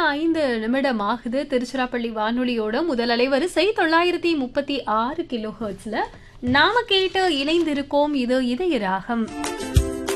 8:55 ஆகுது. திருச்சிராப்பள்ளி வானொலியோட முதல் அலைவரிசை 936 கிலோ ஹெர்ட்ஸ்ல நாம கேட்டு இணைந்திருக்கோம். இது இதய ராகம்.